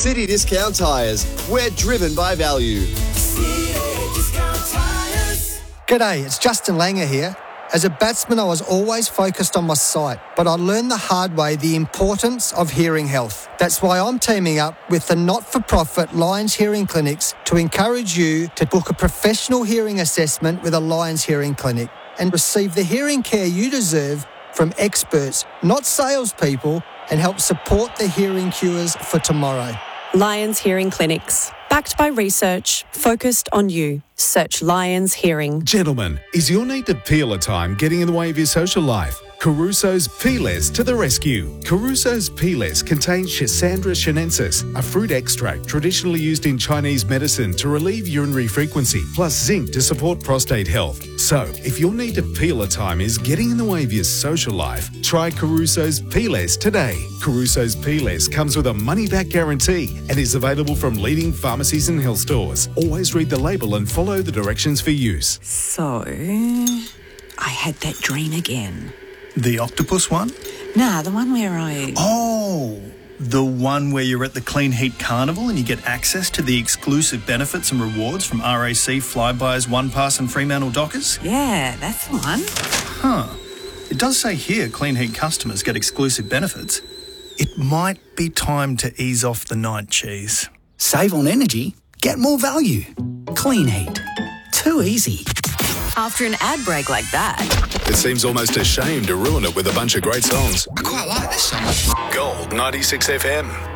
City Discount Tyres. We're driven by value. G'day, it's Justin Langer here. As a batsman, I was always focused on my sight, but I learned the hard way the importance of hearing health. That's why I'm teaming up with the not-for-profit Lions Hearing Clinics to encourage you to book a professional hearing assessment with a Lions Hearing Clinic and receive the hearing care you deserve from experts, not salespeople, and help support the hearing cures for tomorrow. Lions Hearing Clinics. Backed by research, focused on you. Search Lions Hearing. Gentlemen, is your need to peel a time getting in the way of your social life? Caruso's Peelers to the rescue. Caruso's Peelers contain Schisandra sinensis, a fruit extract traditionally used in Chinese medicine to relieve urinary frequency, plus zinc to support prostate health. So, if your need to peel a time is getting in the way of your social life, try Caruso's Peelers today. Caruso's Peelers comes with a money-back guarantee and is available from leading pharmacies and health stores. Always read the label and follow the directions for use. So, I had that dream again. The octopus one? Nah, the one where Oh, the one where you're at the Clean Heat Carnival and you get access to the exclusive benefits and rewards from RAC, Flybuys, OnePass and Fremantle Dockers? Yeah, that's the one. Huh. It does say here Clean Heat customers get exclusive benefits. It might be time to ease off the night cheese. Save on energy, get more value. Clean Heat. Too easy. After an ad break like that... It seems almost a shame to ruin it with a bunch of great songs. I quite like this song. Gold 96 FM.